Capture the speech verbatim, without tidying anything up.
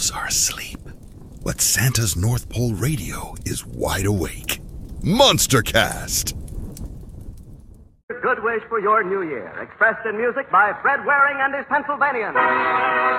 elves are asleep, but Santa's North Pole radio is wide awake. Monstercast! Good wish for your new year, expressed in music by Fred Waring and his Pennsylvanians.